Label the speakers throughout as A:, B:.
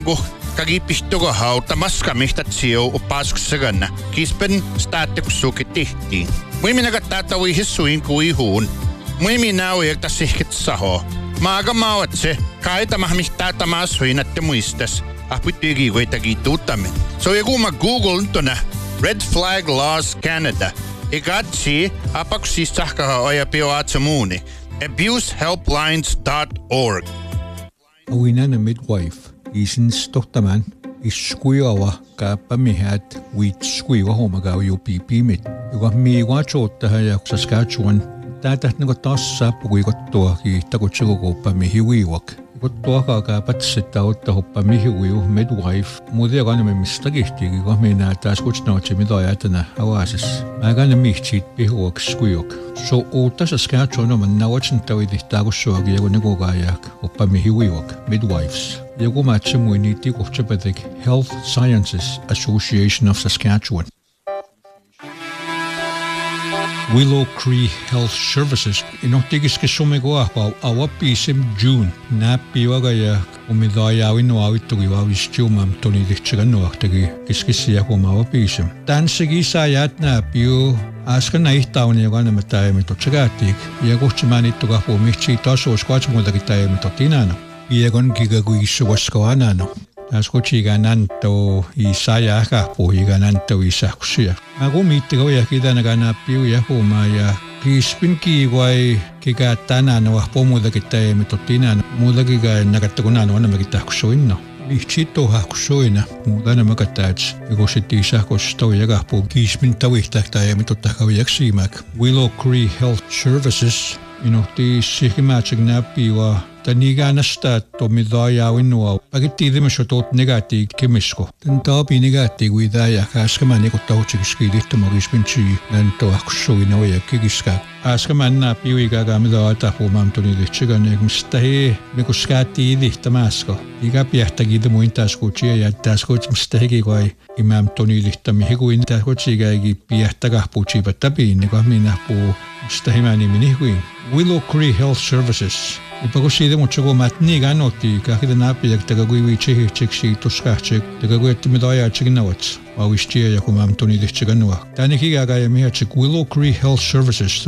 A: Go kagipistuga hauta maska mihta tsio upaskusaganna. Kispen staattekussuki tihtiin. Muimina kattaatawi hissuin kui huun. Muimina uekta sihkit saho. Maaga maawatse kaitamah mihtaatamaa suinatte muistas. Ahputtygi kuitenkin tuuttamme. So joku Google tona Red Flag Laws Canada. Ikatsi apaksi sahkaha oja pioatsa muuni. abusehelplines.org.
B: Uinana midwife isins tohtaman iskuiawa kaapamihat wiitskuiwa homagaw UPP-mit. Joka miiwaatsottaha ja Saskatchewan tätähtnäko taas saappukuikottua kiihtakutsikukuuppami hiuiwak. Kottua kaapatsettä ottaa hoppami hiuiu midwife. Muutia kannemme mistä kihtiikin, kun minä taas kutsinautsi mitä ajatana havaasessa. Mä kannan mihtsiit pihuaks skuiuk. So uutta Saskatchewan oman nauatsintavidihtaa kussuakin joku nekukaajaak hoppami hiuiwak midwives. Joku matse muiniitti kuhtsapatik Health Sciences Association of Saskatchewan. Willow Creek Health Services inohtikiske somegoahpau awapisim June nappiwaga ja umidaajaawin nuavittugivaavistjuumam tonidihtsigannuahtagi kiskisiä huomaawapisim. Tanssegi saajat nappiu askan naihtauni joka nämä taimitot ja kuhtsimänittukahpuu mihtsi tasuus kuatsimultakin taimitotinano. Iekon gigaguissuvaskoanano. Askuchiga nanto isaya kahpu iga nanto isahkusia. Aku miittiga ujakidana kanappiu ja huumaa ja kiispin kiiwai kiga tänään vahpuu muutakin taimitotinano. Muutakin nakattakunano anamakin tahkusuinno. Ihtsittu hahkusuina muutana makatats. Joku sitten isahkustoa ja kahpuu kiispin tavihtaa taimitottakavijaksiimak. Willow Creek Health Services inohti sihkimätsik näppiwa. Taniga nastato midaajaawin nuau. Pakittiidimasho toot negaatiik kemisko. Tän taapi negaatiik uidaaja kaaskamaan ekottautsikiski lihtamakispintsi nanto ahkussuina ojakkikiska. Kaaskamaan näppi uigaga midaata huomamtoni lihtsikane mistahi mikuskaatti lihtamasko. Iga piahtakiida muin taaskuutsia ja taaskuutsimistahiki koi imamtoni lihtamihiikuin taaskuutsigaigi piahtakahpuutsiipa tapiin nika minahpuu mistahimaani minihkuin. Willow Creek Health Services. Ipagusida mucho matniga noti kahida napiak tagagui chihchiksi tuskachik tagaguet midaya chignawats awistia yakumam toni dichganwa tanikiga ga yamihachik Willow Creek Health Services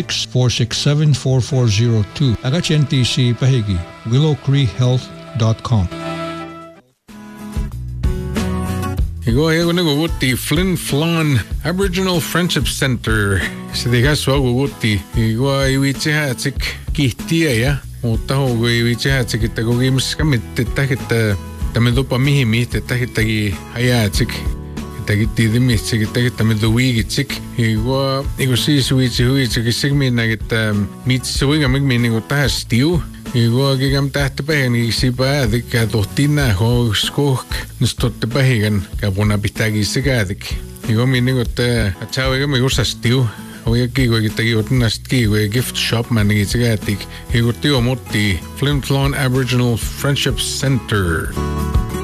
B: 306-467-4402 agachntc pahigi willowcreekhealth.com.
C: Igo naguguti Flin Flon Aboriginal Friendship Center. Sidigaswa guguti igo iwitsihatsik kihtia ja mutta hogui witsihatsik että kogimus kamitta että tamidupa mihimit että hittagi hayatsik että gittidimitsik että tamiduwigitsik igo siis witsi sigminna että mitsuiga migminningu tahastiu Igo gigam tähtäpäin sipaadik tohtina hoskohk nistotte pähigan kapuna pitääkin sekaadik. Igo minningu että atsaavega migusastiu Oja kiikoikittagi otnast kiikoja gift shop mannigi sekaadik. Igo tio motti Flin Flon Aboriginal Friendship Center.